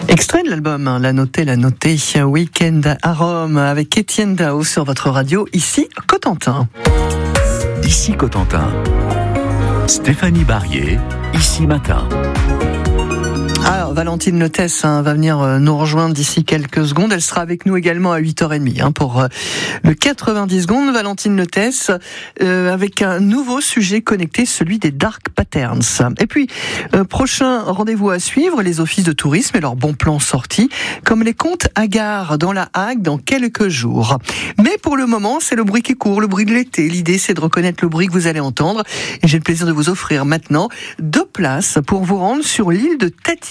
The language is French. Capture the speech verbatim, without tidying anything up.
Extrait de l'album, hein, La Notée, La Notée, Week-end à Rome avec Étienne Dao sur votre radio, ici Cotentin. Ici Cotentin. Stéphanie Barrier, ici Matin. Alors, Valentine Lotès hein, va venir euh, nous rejoindre d'ici quelques secondes. Elle sera avec nous également à huit heures trente hein, pour euh, le quatre-vingt-dix secondes. Valentine Lotès euh, avec un nouveau sujet connecté, celui des dark patterns. Et puis, euh, prochain rendez-vous à suivre, les offices de tourisme et leurs bons plans sortis, comme les comptes hagards dans la Hague dans quelques jours. Mais pour le moment, c'est le bruit qui court, le bruit de l'été. L'idée, c'est de reconnaître le bruit que vous allez entendre. Et j'ai le plaisir de vous offrir maintenant deux places pour vous rendre sur l'île de Tati.